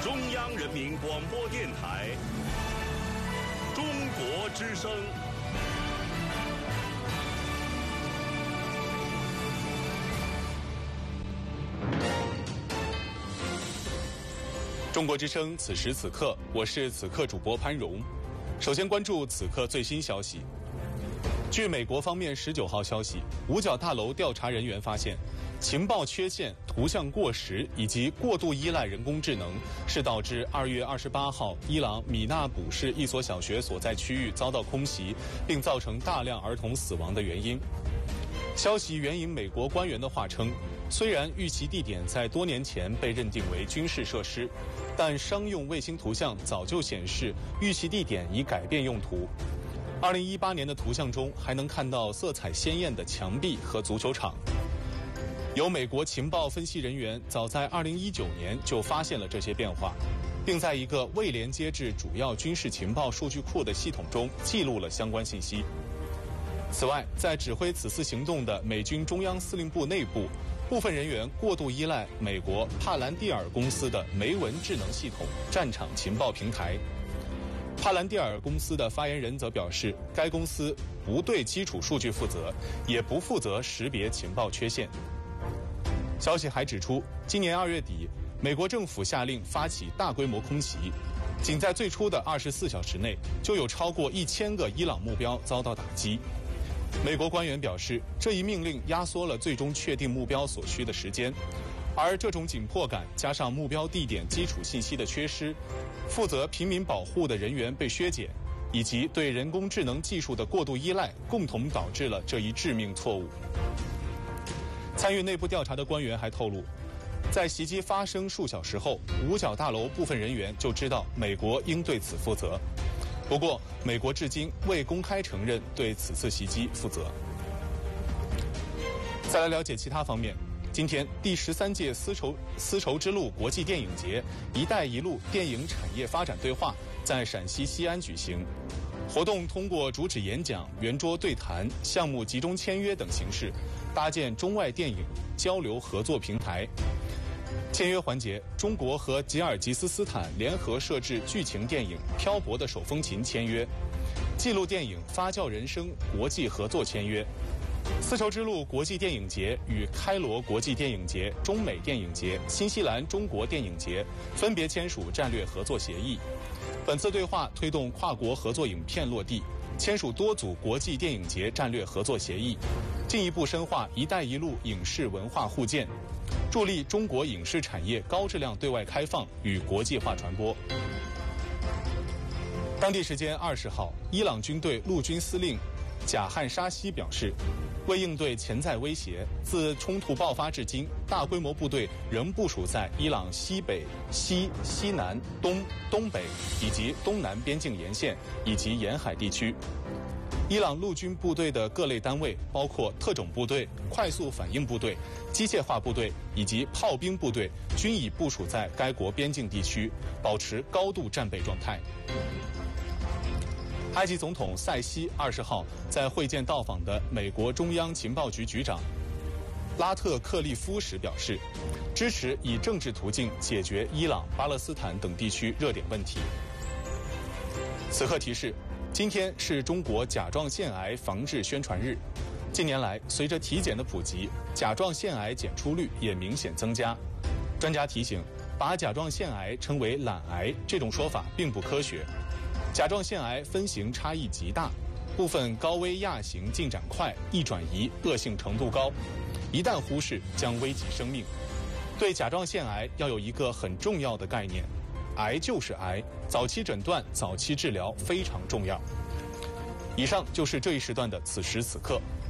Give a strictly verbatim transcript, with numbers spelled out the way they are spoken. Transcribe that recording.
中央人民广播电台中国之声。 中国之声，此时此刻，我是此刻主播潘荣。首先关注此刻最新消息。据美国方面十九号消息，五角大楼调查人员发现，情报缺陷、图像过时以及过度依赖人工智能是导致二月二十八号伊朗米纳卜市一所小学所在区域遭到空袭，并造成大量儿童死亡的原因。消息援引美国官员的话称，虽然遇袭地点在多年前被认定为军事设施，但商用卫星图像早就显示遇袭地点已改变用途。二零一八年的图像中还能看到色彩鲜艳的墙壁和足球场。有美国情报分析人员早在二零一九年就发现了这些变化，并在一个未连接至主要军事情报数据库的系统中记录了相关信息。此外，在指挥此次行动的美军中央司令部内部，部分人员过度依赖美国帕兰蒂尔公司的梅文智能系统战场情报平台。帕兰蒂尔公司的发言人则表示，该公司不对基础数据负责，也不负责识别情报缺陷。消息还指出，今年二月底，美国政府下令发起大规模空袭，仅在最初的二十四小时内，就有超过一千个伊朗目标遭到打击。美国官员表示，这一命令压缩了最终确定目标所需的时间，而这种紧迫感加上目标地点基础信息的缺失，负责平民保护的人员被削减，以及对人工智能技术的过度依赖，共同导致了这一致命错误。参与内部调查的官员还透露，在袭击发生数小时后，五角大楼部分人员就知道美国应对此负责。不过，美国至今未公开承认对此次袭击负责。再来了解其他方面。今天，第十三届丝绸丝绸之路国际电影节“一带一路”电影产业发展对话在陕西西安举行。活动通过主旨演讲、圆桌对谈、项目集中签约等形式，搭建中外电影交流合作平台。签约环节，中国和吉尔吉斯斯坦联合摄制剧情电影《漂泊的手风琴》签约，纪录电影《发酵人生》国际合作签约。丝绸之路国际电影节与开罗国际电影节、中美电影节、新西兰中国电影节分别签署战略合作协议。本次对话推动跨国合作影片落地，签署多组国际电影节战略合作协议，进一步深化“一带一路”影视文化互鉴，助力中国影视产业高质量对外开放与国际化传播。当地时间二十号，伊朗军队陆军司令贾汉沙西表示，为应对潜在威胁，自冲突爆发至今，大规模部队仍部署在伊朗西北、西、西南、东、东北以及东南边境沿线以及沿海地区。伊朗陆军部队的各类单位，包括特种部队、快速反应部队、机械化部队以及炮兵部队，均已部署在该国边境地区，保持高度战备状态。埃及总统塞西二十号在会见到访的美国中央情报局局长拉特克利夫时表示，支持以政治途径解决伊朗、巴勒斯坦等地区热点问题。此刻提示，今天是中国甲状腺癌防治宣传日。近年来，随着体检的普及，甲状腺癌检出率也明显增加。专家提醒，把甲状腺癌称为懒癌这种说法并不科学。甲状腺癌分型差异极大，部分高危亚型进展快，易转移，恶性程度高，一旦忽视将危及生命。对甲状腺癌要有一个很重要的概念，癌就是癌，早期诊断、早期治疗非常重要。以上就是这一时段的此时此刻，